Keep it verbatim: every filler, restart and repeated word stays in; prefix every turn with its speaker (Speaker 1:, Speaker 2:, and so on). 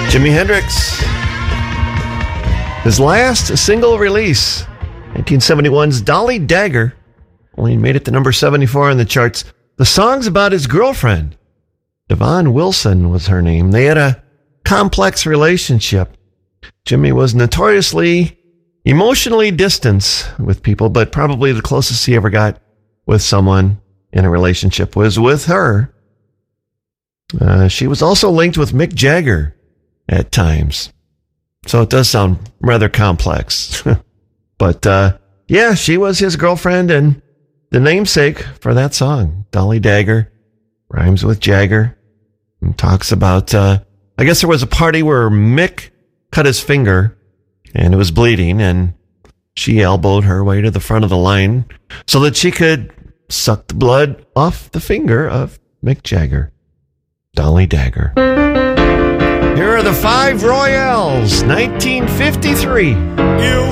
Speaker 1: Jimi Hendrix. His last single release, nineteen seventy-one's Dolly Dagger, only made it to number seventy-four on the charts. The song's about his girlfriend. Devon Wilson was her name. They had a complex relationship. Jimmy was notoriously emotionally distant with people, but probably the closest he ever got with someone in a relationship was with her. Uh, she was also linked with Mick Jagger at times. So it does sound rather complex. But uh, yeah, she was his girlfriend and the namesake for that song. Dolly Dagger rhymes with Jagger and talks about, uh, I guess there was a party where Mick cut his finger and it was bleeding, and she elbowed her way to the front of the line so that she could suck the blood off the finger of Mick Jagger. Dolly Dagger. Here are the Five Royales, nineteen fifty-three.
Speaker 2: You